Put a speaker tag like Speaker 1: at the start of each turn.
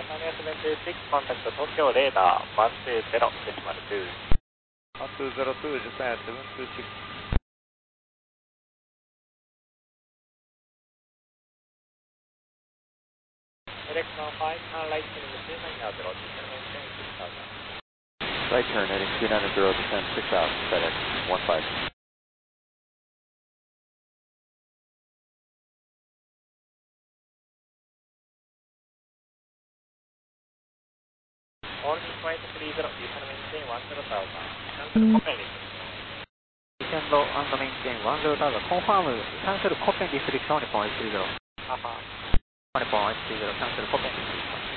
Speaker 1: Six contact Tokyo radar 120 decimal 2.
Speaker 2: 1202, Japan 726.
Speaker 1: Direct 15, turn right turning 290, descend maintain 6000.
Speaker 2: Right turn heading 290, descend 6000, FedEx 15.
Speaker 1: All flight 30, descend maintain 10,000. Cancel Copenhagen.
Speaker 3: Descend and maintain 10,000. Confirm cancel Copenhagen restriction on Nippon 830.
Speaker 1: Papa.
Speaker 3: Nippon 830 cancel Copenhagen restriction.